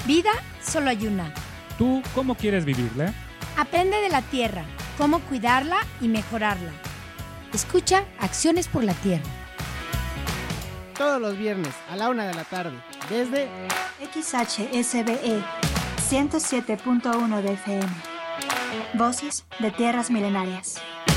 Vida solo hay una. ¿Tú cómo quieres vivirla? Aprende de la tierra, cómo cuidarla y mejorarla. Escucha Acciones por la Tierra. Todos los viernes a la 1 de la tarde, desde XHSBE 107.1 de FM. Voces de Tierras Milenarias.